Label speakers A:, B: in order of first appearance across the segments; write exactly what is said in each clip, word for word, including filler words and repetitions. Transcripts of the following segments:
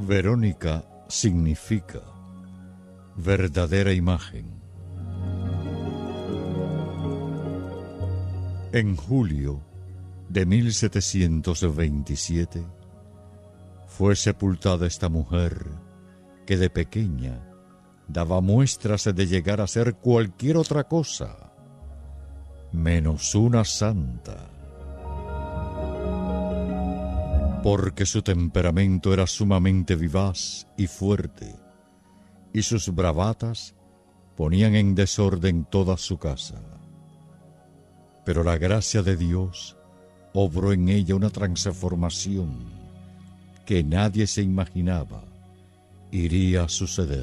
A: Verónica significa verdadera imagen. En julio de mil setecientos veintisiete fue sepultada esta mujer que de pequeña daba muestras de llegar a ser cualquier otra cosa menos una santa, porque su temperamento era sumamente vivaz y fuerte, y sus bravatas ponían en desorden toda su casa. Pero la gracia de Dios obró en ella una transformación que nadie se imaginaba iría a suceder.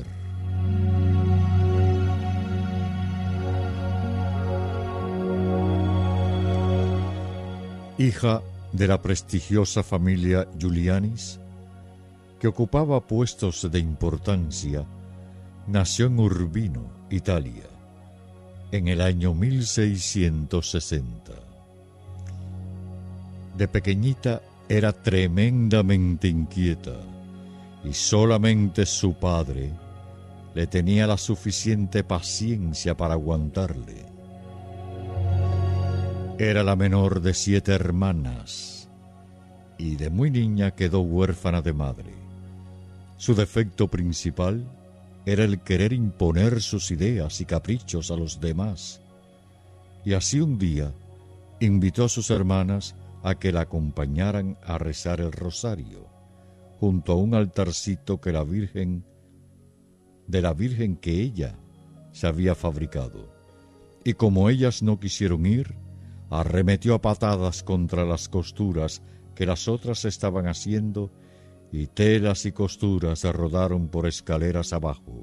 A: Hija de la prestigiosa familia Giulianis, que ocupaba puestos de importancia, nació en Urbino, Italia, en el año mil seiscientos sesenta. De pequeñita era tremendamente inquieta y solamente su padre le tenía la suficiente paciencia para aguantarle. Era la menor de siete hermanas y de muy niña quedó huérfana de madre. Su defecto principal era el querer imponer sus ideas y caprichos a los demás. Y así un día invitó a sus hermanas a que la acompañaran a rezar el rosario junto a un altarcito que la Virgen, de la Virgen que ella se había fabricado. Y como ellas no quisieron ir, arremetió a patadas contra las costuras que las otras estaban haciendo, y telas y costuras se rodaron por escaleras abajo.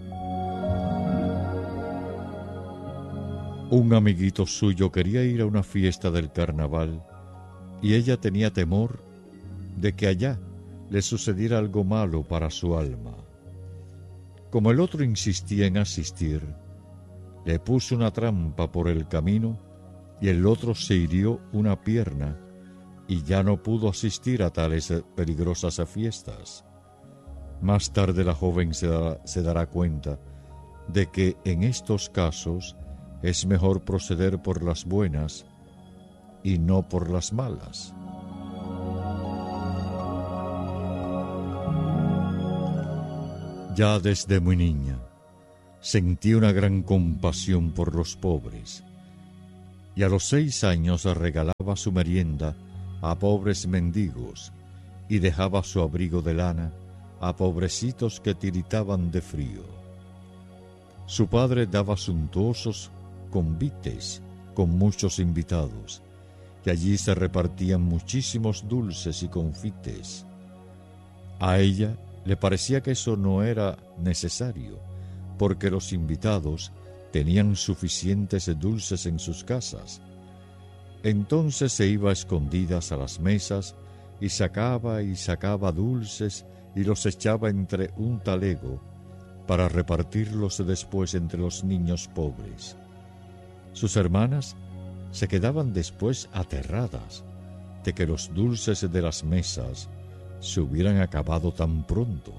A: Un amiguito suyo quería ir a una fiesta del carnaval y ella tenía temor de que allá le sucediera algo malo para su alma. Como el otro insistía en asistir, le puso una trampa por el camino y el otro se hirió una pierna y ya no pudo asistir a tales peligrosas fiestas. Más tarde la joven se dará, se dará cuenta de que en estos casos es mejor proceder por las buenas y no por las malas. Ya desde muy niña sentí una gran compasión por los pobres, y a los seis años regalaba su merienda a pobres mendigos y dejaba su abrigo de lana a pobrecitos que tiritaban de frío. Su padre daba suntuosos convites con muchos invitados, y allí se repartían muchísimos dulces y confites. A ella le parecía que eso no era necesario, porque los invitados tenían suficientes dulces en sus casas. Entonces se iba a escondidas a las mesas y sacaba y sacaba dulces y los echaba entre un talego para repartirlos después entre los niños pobres. Sus hermanas se quedaban después aterradas de que los dulces de las mesas se hubieran acabado tan pronto.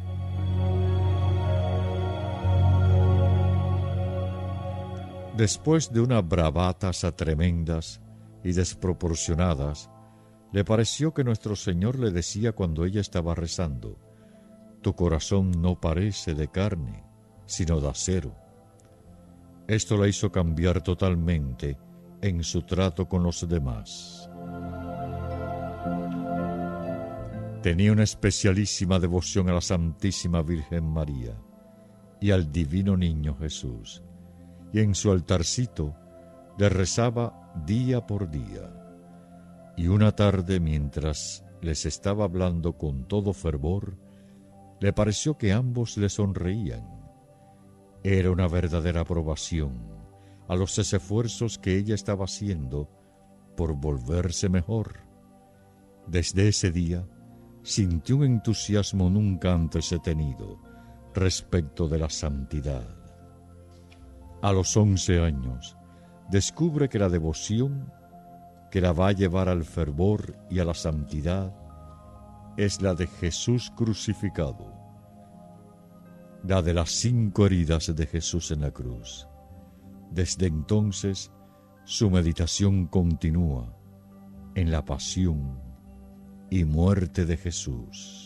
A: Después de unas bravatas tremendas y desproporcionadas, le pareció que nuestro Señor le decía cuando ella estaba rezando: «Tu corazón no parece de carne, sino de acero». Esto la hizo cambiar totalmente en su trato con los demás. Tenía una especialísima devoción a la Santísima Virgen María y al Divino Niño Jesús, y en su altarcito le rezaba día por día. Y una tarde, mientras les estaba hablando con todo fervor, le pareció que ambos le sonreían. Era una verdadera aprobación a los esfuerzos que ella estaba haciendo por volverse mejor. Desde ese día sintió un entusiasmo nunca antes tenido respecto de la santidad. A los once años descubre que la devoción que la va a llevar al fervor y a la santidad es la de Jesús crucificado, la de las cinco heridas de Jesús en la cruz. Desde entonces, su meditación continúa en la pasión y muerte de Jesús.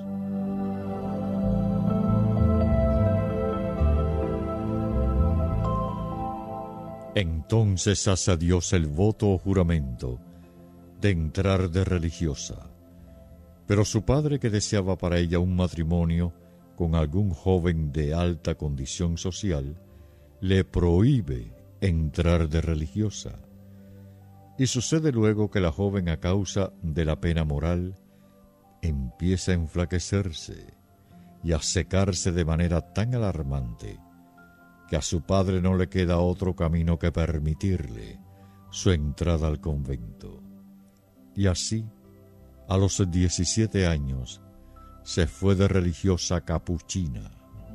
A: Entonces hace a Dios el voto o juramento de entrar de religiosa, pero su padre, que deseaba para ella un matrimonio con algún joven de alta condición social, le prohíbe entrar de religiosa. Y sucede luego que la joven, a causa de la pena moral, empieza a enflaquecerse y a secarse de manera tan alarmante que a su padre no le queda otro camino que permitirle su entrada al convento. Y así, a los diecisiete años, se fue de religiosa capuchina.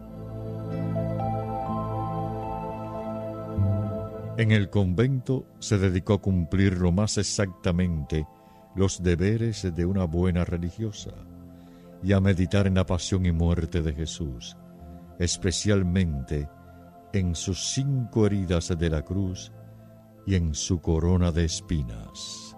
A: En el convento se dedicó a cumplir lo más exactamente los deberes de una buena religiosa y a meditar en la pasión y muerte de Jesús, especialmente en sus cinco heridas de la cruz y en su corona de espinas.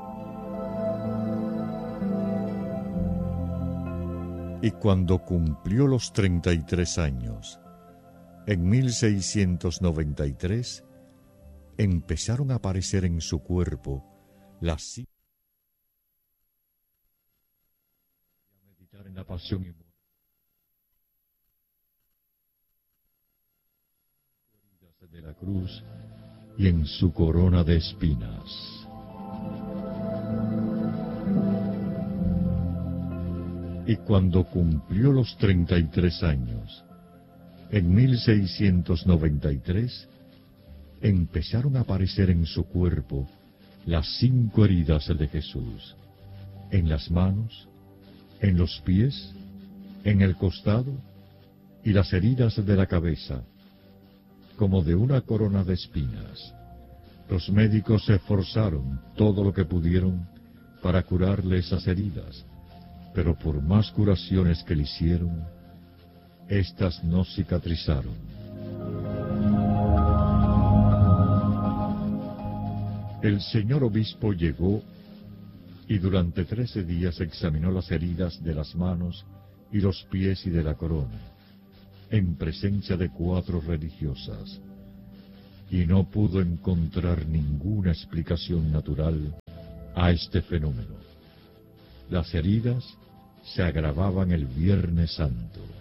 A: Y cuando cumplió los treinta y tres años, en mil seiscientos noventa y tres, empezaron a aparecer en su cuerpo las cinco a meditar en la pasión y muerte de la cruz y en su corona de espinas. Y cuando cumplió los treinta y tres años, en mil seiscientos noventa y tres, empezaron a aparecer en su cuerpo las cinco heridas de Jesús, en las manos, en los pies, en el costado y las heridas de la cabeza, como de una corona de espinas. Los médicos se esforzaron todo lo que pudieron para curarle esas heridas, pero por más curaciones que le hicieron, éstas no cicatrizaron. El señor obispo llegó y durante trece días examinó las heridas de las manos y los pies y de la corona, en presencia de cuatro religiosas, y no pudo encontrar ninguna explicación natural a este fenómeno. Las heridas se agravaban el Viernes Santo.